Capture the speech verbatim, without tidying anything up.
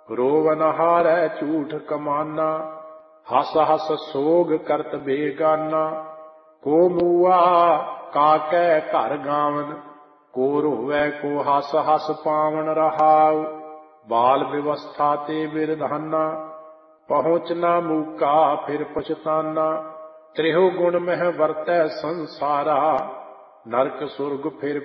ਰੋਵਨ ਹਾਰੈ ਝੂਠ ਕਮਾਨਾ, ਹਸ ਹਸ ਸੋਗ ਕਰਤ ਬੇਗਾਨਾ। ਕੋ ਮੂਆ ਕਾਕੈ ਘਰ ਗਾਵਨ, ਕੋ ਰੋਵੈ ਕੋ ਹਸ ਹਸ ਪਾਵਨ। ਰਹਾਉ ਬਾਲ ਵਿਵਸਥਾ ਤੇ ਬਿਰਧਾਨਾ, ਪਹੁੰਚ ਨਾ ਮੂਕਾ ਫਿਰ ਪਛਤਾਨਾ। ਤ੍ਰਿਹੁ ਗੁਣ ਮਹਿ ਵਰਤੈ ਸੰਸਾਰਾ, ਨਰਕ ਸੁਰਗ ਫਿਰ